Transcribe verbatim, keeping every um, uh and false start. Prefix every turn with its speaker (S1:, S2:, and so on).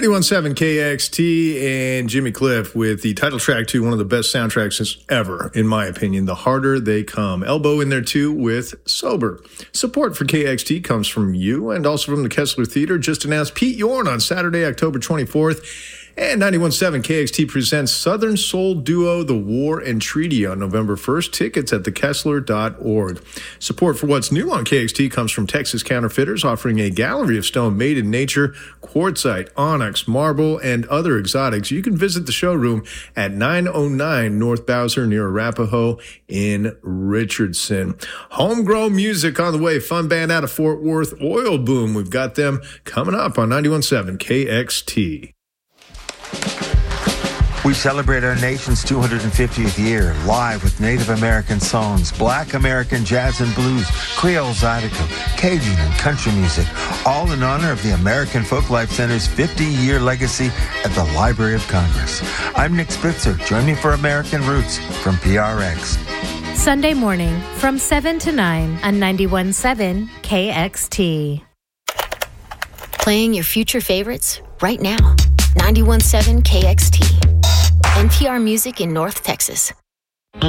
S1: ninety-one point seven K X T and Jimmy Cliff with the title track to one of the best soundtracks ever, in my opinion, The Harder They Come. Elbow in there, too, with Sober. Support for K X T comes from you and also from the Kessler Theater. Just announced Pete Yorn on Saturday, October twenty-fourth. And ninety-one point seven K X T presents Southern Soul Duo, The War and Treaty on November first. Tickets at the kessler dot org. Support for what's new on K X T comes from Texas Counterfeiters, offering a gallery of stone made in nature, quartzite, onyx, marble, and other exotics. You can visit the showroom at nine oh nine North Bowser near Arapahoe in Richardson. Homegrown music on the way. Fun band out of Fort Worth, Oil Boom. We've got them coming up on ninety-one point seven K X T.
S2: We celebrate our nation's two hundred fiftieth year live with Native American songs, Black American jazz and blues, Creole zydeco, Cajun and country music, all in honor of the American Folklife Center's fifty-year legacy at the Library of Congress. I'm Nick Spitzer. Join me for American Roots from P R X.
S3: Sunday morning from seven to nine on ninety-one point seven K X T.
S4: Playing your future favorites right now. ninety-one point seven K X T. N P R Music in North Texas.